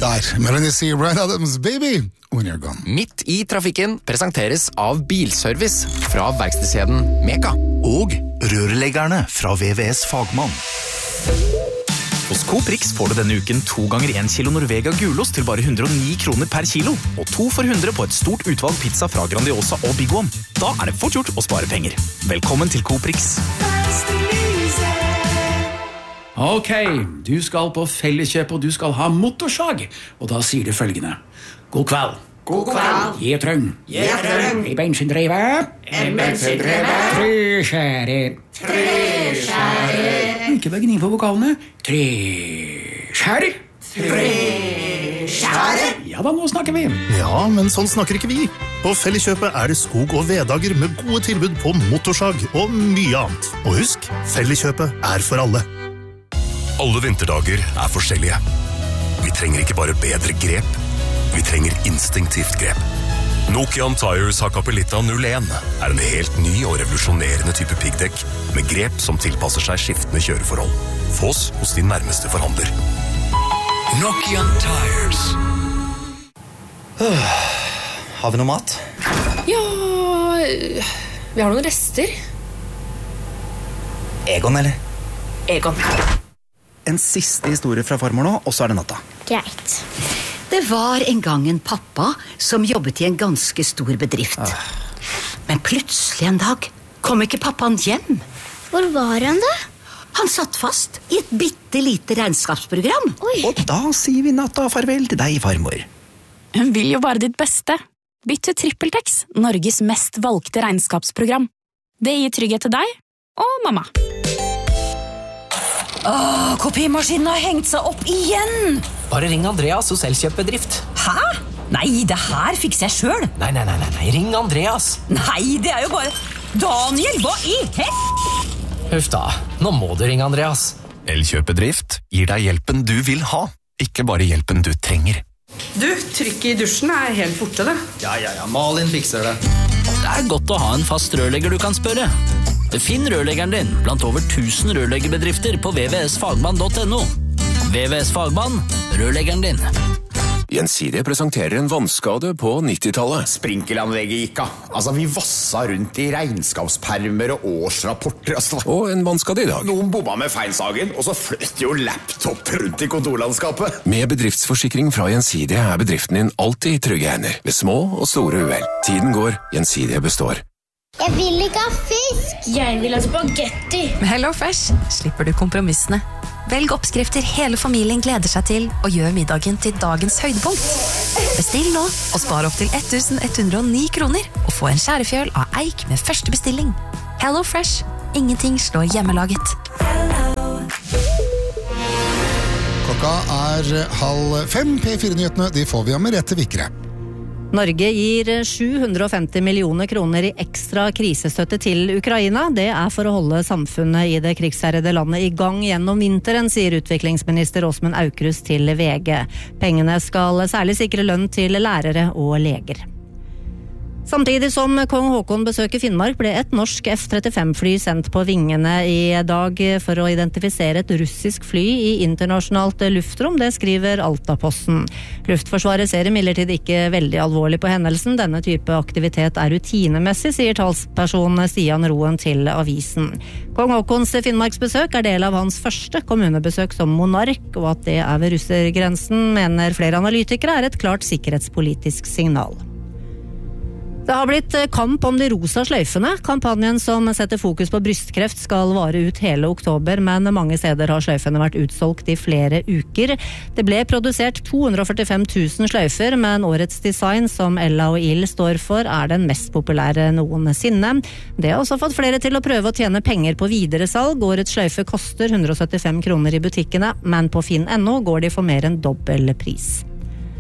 Der, Melanie C. Bryan Adams, Baby, When You're Gone. Midt i trafikken presenteres av Bilservice fra verkstedskjeden Meka. Og rørleggerne fra VVS Fagmann. Hos Coprix får du denne uken 2 ganger 1 kilo Norvega gulost til bare 109 kroner per kilo, og 2 for 100 på et stort utvalg pizza fra Grandiosa og Big One. Da er det fort gjort å spare penger. Velkommen til Coprix. Ok, du skal på Felleskjøp og du skal ha motorsag, og da sier du følgende. God kveld. God kveld. Gjetrøng. Gjetrøng. I bensindrive. En bensindrive. Treskjære. Treskjære. Ikke bare gni på vokalene. Treskjære. Treskjære. Ja da, nå snakker vi. Ja, men sånn snakker ikke vi. På Felleskjøpet er det skog- og veddager med gode tilbud på motorsag og mye annet. Og husk, Felleskjøpet er for alle. Alle vinterdager er forskjellige. Vi trenger ikke bare bedre grep, vi trenger instinktivt grep. Nokian Tires Hakkapeliitta 01 er en helt ny og revolusjonerende type piggdekk med grep som tilpasser seg skiftende kjøreforhold. Få oss hos din nærmeste forhandler. Nokian Tires. Har vi noe mat? Ja, vi har noen rester. Egon, eller? Egon. En siste historie fra farmor nå, og så er det natta. Greit. Det var en gang en pappa som jobbet i en ganske stor bedrift. Men plutselig en dag kom ikke pappaen hjem. Hvor var han da? Han satt fast i et bittelite regnskapsprogram. Oi. Og da sier vi natta farvel til deg, farmor. Hun vil jo bare ditt beste. Bytt til TrippelTex, Norges mest valgte regnskapsprogram. Det gir trygghet til deg og mamma. Kopimaskinen har hengt seg opp igjen. Bare ring Andreas hos Elkjøp-bedrift. Hæ? Nei, det her fikser jeg selv. Nei, ring Andreas. Nei, det er jo bare... Daniel, hva i Huff da, nå må du ringe Andreas. Elkjøp-bedrift gir deg hjelpen du vil ha, ikke bare hjelpen du trenger. Du, trykk i dusjen er helt borte det. Ja, Malin fikser det. Det er godt å ha en fast rørlegger du kan spørre. Finn rørleggeren din blant over 1000 rørleggerbedrifter på vvsfagmann.no. VVS Fagmann, rørleggeren din. Gjensidige presenterer en vannskade på 90-tallet. Sprinkelanlegget gikk av. Altså, vi vassa rundt i regnskapspermer og årsrapporter. Og en vannskade i dag. Noen bomma med feinsagen, og så fløt jo laptop rundt i kontorlandskapet. Med bedriftsforsikring fra Gjensidige er bedriften din alltid i trygge hender. Ved små og store uhell. Tiden går, Gjensidige består. Jeg vil ikke ha fisk. Jeg vil ha spagetti. Med HelloFresh slipper du kompromissene. Velg oppskrifter hele familien gleder seg til, og gjør middagen til dagens høydepunkt. Bestill nå, og spar opp til 1109 kroner, og få en skjærefjøl av eik med første bestilling. HelloFresh. Ingenting slår hjemmelaget. Klokka er 4:30. P4-nyhetene de får vi av Merete Vikre. Norge gir 750 millioner kroner i ekstra krisestøtte til Ukraina. Det er for å holde samfunnet i det krigsherrede landet i gang gjennom vinteren, sier utviklingsminister Åsmund Aukrust til VG. Pengene skal særlig sikre lønn til lærere og leger. Samtidig som kong Håkon besøker Finnmark ble et norsk F-35-fly sendt på vingene i dag for å identifisere et russisk fly i internasjonalt luftrom, det skriver Altaposten. Luftforsvaret ser imidlertid ikke veldig alvorlig på hendelsen. Denne type aktivitet er rutinemessig, sier talsperson Stian Roen til avisen. Kong Håkons Finnmarksbesøk er del av hans første kommunebesøk som monark, og at det er ved russergrensen, mener flere analytikere, er et klart sikkerhetspolitisk signal. Det har blitt kamp om de rosa sløyfene. Kampanjen som setter fokus på brystkreft skal vare ut hele oktober, men mange steder har sløyfene vært utsolgt i flere uker. Det ble produsert 245 000 sløyfer, men årets design, som Ella og Ill står for, er den mest populære noensinne. Det har også fått flere til å prøve å tjene penger på videre salg. Årets sløyfe koster 175 kroner i butikkene, men på Finn.no går de for mer enn dobbel pris.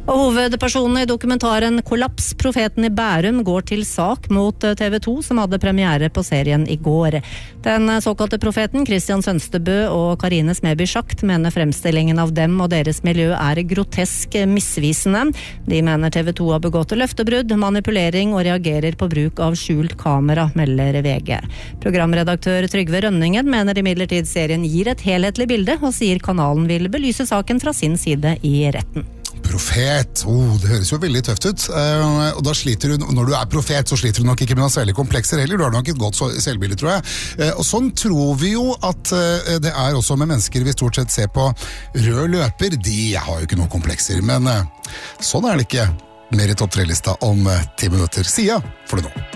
Og hovedpersonen i dokumentaren Kollaps, profeten i Bærum, går til sak mot TV 2, som hadde premiere på serien i går. Den såkalte profeten, Christian Sønstebø og Karine Smeby Schakt, mener fremstillingen av dem og deres miljø er grotesk misvisende. De mener TV 2 har begått løftebrudd, manipulering og reagerer på bruk av skjult kamera, melder VG. Programredaktør Trygve Rønningen mener imidlertid serien gir et helhetlig bilde, og sier kanalen vil belyse saken fra sin side i retten. Profet, det høres jo veldig tøft ut, og da sliter du, når du er profet, så sliter du nok ikke med noen særlig komplekser heller, du har nok et godt selvbilde, tror jeg. Og sånn tror vi jo at det er også med mennesker vi stort sett ser på rød løper, de har jo ikke noen komplekser, men sånn er det ikke. Mer i topp 3-lista om 10 minutter, Sia for det nå.